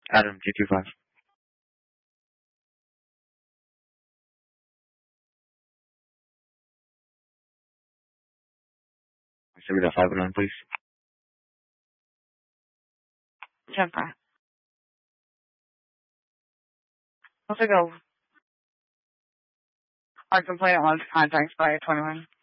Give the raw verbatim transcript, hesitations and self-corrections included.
Adam, G two five. Send me that five oh nine, please. ten five. I'll take over. Our complainant wants contacts by twenty-one.